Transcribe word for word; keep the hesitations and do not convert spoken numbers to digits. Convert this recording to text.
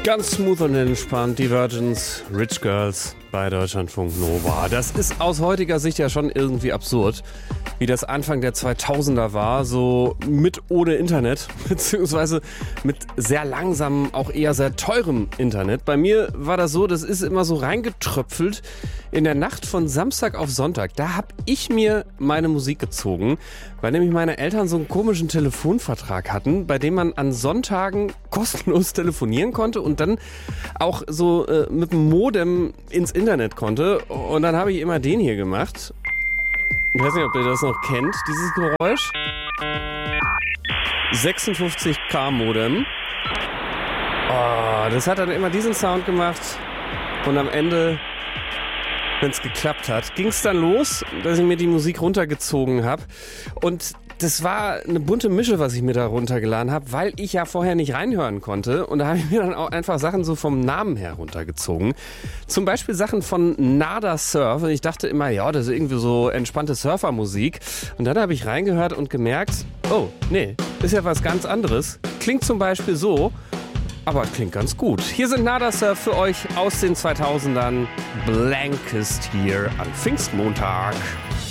Ganz smooth und entspannt, die Virgins, Rich Girls bei Deutschlandfunk Nova. Das ist aus heutiger Sicht ja schon irgendwie absurd, wie das Anfang der zweitausender war, so mit ohne Internet, beziehungsweise mit sehr langsamem, auch eher sehr teurem Internet. Bei mir war das so, das ist immer so reingetröpfelt in der Nacht von Samstag auf Sonntag. Da habe ich mir meine Musik gezogen, weil nämlich meine Eltern so einen komischen Telefonvertrag hatten, bei dem man an Sonntagen kostenlos telefonieren konnte und dann auch so äh, mit dem Modem ins Internet konnte. Und dann habe ich immer den hier gemacht. Ich weiß nicht, ob ihr das noch kennt, dieses Geräusch. sechsundfünfzig K Modem. Oh, das hat dann immer diesen Sound gemacht. Und am Ende, wenn es geklappt hat, ging es dann los, dass ich mir die Musik runtergezogen habe. Und das war eine bunte Mische, was ich mir da runtergeladen habe, weil ich ja vorher nicht reinhören konnte. Und da habe ich mir dann auch einfach Sachen so vom Namen her runtergezogen. Zum Beispiel Sachen von Nada Surf. Und ich dachte immer, ja, das ist irgendwie so entspannte Surfermusik. Und dann habe ich reingehört und gemerkt, oh, nee, ist ja was ganz anderes. Klingt zum Beispiel so, aber klingt ganz gut. Hier sind Nada Surf für euch aus den zweitausendern. Blankest hier an Pfingstmontag.